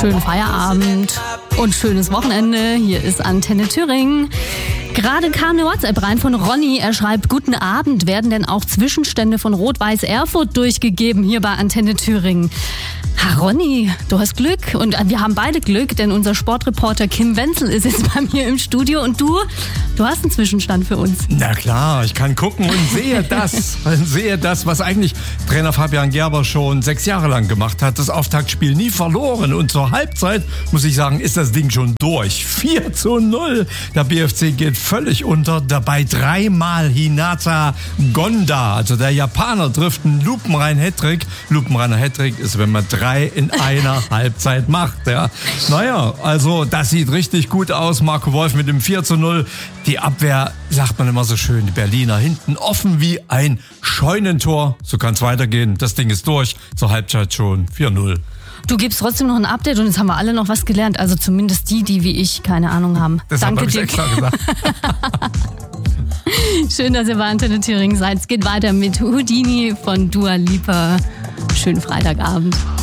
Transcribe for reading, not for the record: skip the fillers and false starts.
Schönen Feierabend und schönes Wochenende. Hier ist Antenne Thüringen. Gerade kam eine WhatsApp rein von Ronny. Er schreibt, guten Abend, werden denn auch Zwischenstände von Rot-Weiß Erfurt durchgegeben hier bei Antenne Thüringen? Ha, Ronny, du hast Glück und wir haben beide Glück, denn unser Sportreporter Kim Wenzel ist jetzt bei mir im Studio und du hast einen Zwischenstand für uns. Na klar, ich kann gucken und sehe das, was eigentlich Trainer Fabian Gerber schon 6 Jahre lang gemacht hat. Das Auftaktspiel nie verloren und zur Halbzeit, muss ich sagen, ist das Ding schon durch. 4:0. Der BFC geht völlig unter. Dabei 3-mal Hinata Gonda, also der Japaner, trifft einen lupenreinen Hattrick. Lupenreiner Hattrick ist, wenn man 3 in einer Halbzeit macht. Ja. Naja, also das sieht richtig gut aus. Marco Wolf mit dem 4:0. Die Abwehr, sagt man immer so schön, die Berliner hinten offen wie ein Scheunentor. So kann es weitergehen. Das Ding ist durch. Zur Halbzeit schon 4:0. Du gibst trotzdem noch ein Update und jetzt haben wir alle noch was gelernt. Also zumindest die wie ich keine Ahnung haben. Deshalb Danke dir. Extra gesagt. Schön, dass ihr bei Antenne Thüringen seid. Es geht weiter mit Houdini von Dua Lipa. Schönen Freitagabend.